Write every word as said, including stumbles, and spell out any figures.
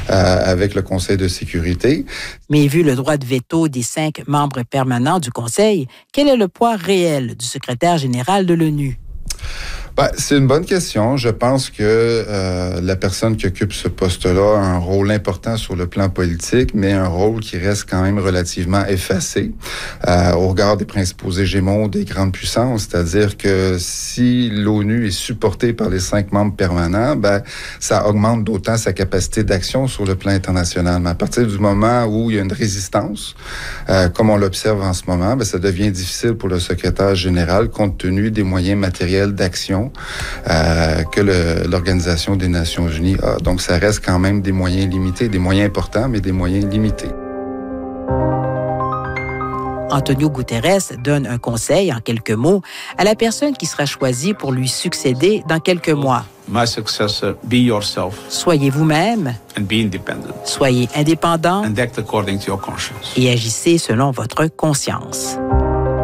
euh, avec le Conseil de sécurité. Mais vu le droit de veto des cinq membres permanents du Conseil, quel est le poids réel du secrétaire général de l'ONU? Ben, c'est une bonne question. Je pense que euh, la personne qui occupe ce poste-là a un rôle important sur le plan politique, mais un rôle qui reste quand même relativement effacé euh, au regard des principaux hégémons des grandes puissances. C'est-à-dire que si l'ONU est supportée par les cinq membres permanents, ben, ça augmente d'autant sa capacité d'action sur le plan international. Mais à partir du moment où il y a une résistance, euh, comme on l'observe en ce moment, ben, ça devient difficile pour le secrétaire général compte tenu des moyens matériels d'action Euh, que le, l'Organisation des Nations Unies a. Donc, ça reste quand même des moyens limités, des moyens importants, mais des moyens limités. Antonio Guterres donne un conseil, en quelques mots, à la personne qui sera choisie pour lui succéder dans quelques mois. My successor, be yourself. Soyez vous-même. And be independent. Soyez indépendant. And act according to your conscience. Et agissez selon votre conscience.